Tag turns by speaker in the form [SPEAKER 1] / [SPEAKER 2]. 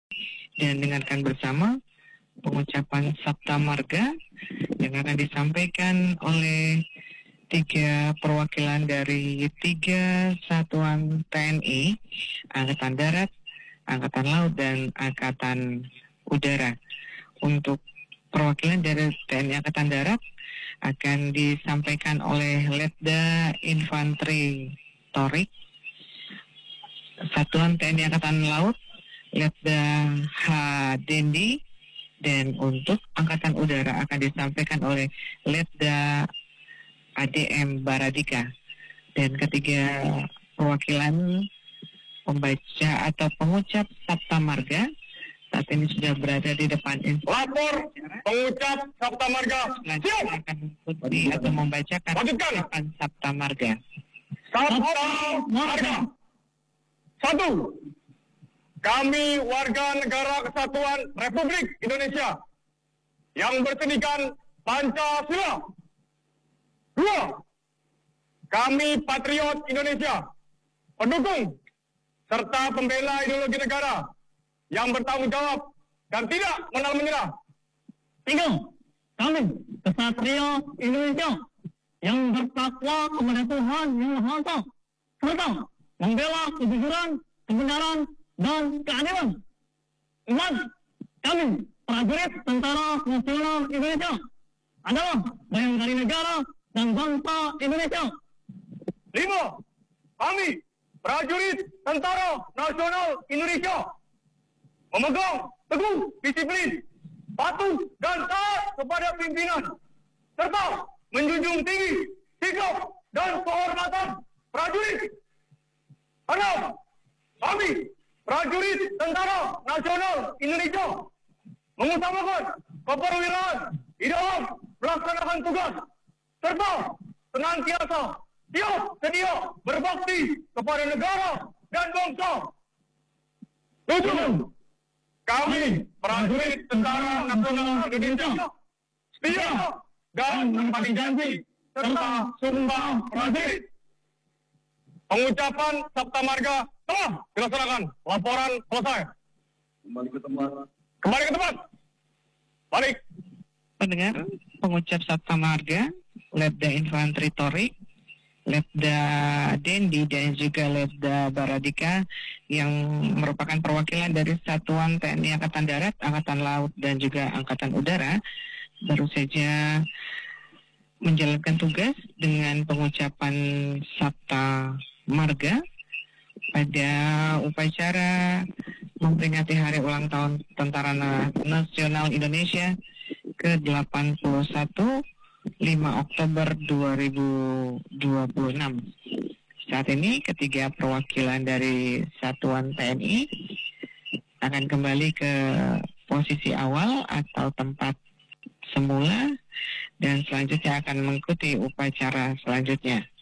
[SPEAKER 1] dan dengarkan bersama pengucapan Sabta Marga yang akan disampaikan oleh 3 perwakilan dari 3 satuan TNI, Angkatan Darat, Angkatan Laut, dan Angkatan Udara. Untuk perwakilan dari TNI Angkatan Darat akan disampaikan oleh Letda Infantri Torik. Satuan TNI Angkatan Laut, Letda H. Dendi. Dan untuk Angkatan Udara akan disampaikan oleh Letda ADM Baradika. Dan ketiga perwakilan pembaca atau pengucap Sabta Marga saat ini sudah berada di depan
[SPEAKER 2] lapor pengucap Sabta Marga.
[SPEAKER 1] Siap akan mengikuti atau membacakan ucapan Sabta Marga.
[SPEAKER 2] Sabta Marga. 1. Kami warga negara kesatuan Republik Indonesia yang berpendidikan Pancasila. 2. Kami patriot Indonesia, pendukung serta pembela ideologi negara yang bertanggung jawab dan tidak menang menyerah.
[SPEAKER 3] 3. Kami kesatria Indonesia yang bertakwa kepada Tuhan Yang Maha Esa serta membela kejujuran, kebenaran, dan keadilan. 4. Kami prajurit Tentara Nasional Indonesia adalah bayangkari negara dan bangsa Indonesia.
[SPEAKER 2] 5. Kami prajurit Tentara Nasional Indonesia memegang teguh disiplin, patuh dan taat kepada pimpinan, serta menjunjung tinggi sikap dan kehormatan prajurit. 6. Kami prajurit Tentara Nasional Indonesia mengutamakan keperwiraan di dalam melaksanakan tugas, serta senantiasa siap sedia berbakti kepada negara dan bangsa. 7. Kami prajurit Tentara Nasional Indonesia setia dan menepati janji serta sumpah prajurit. Pengucapan Sabta Marga telah dilaksanakan. Laporan selesai. Kembali ke tempat. Balik.
[SPEAKER 1] Pendengar, pengucap Sabta Marga, Letda Infantri Torik, Letda Dendi, dan juga Letda Baradika yang merupakan perwakilan dari Satuan TNI Angkatan Darat, Angkatan Laut, dan juga Angkatan Udara baru saja menjalankan tugas dengan pengucapan Sabta Marga pada upacara memperingati Hari Ulang Tahun Tentara Nasional Indonesia ke-81 5 Oktober 2026. Saat ini ketiga perwakilan dari Satuan TNI akan kembali ke posisi awal atau tempat semula dan selanjutnya akan mengikuti upacara selanjutnya.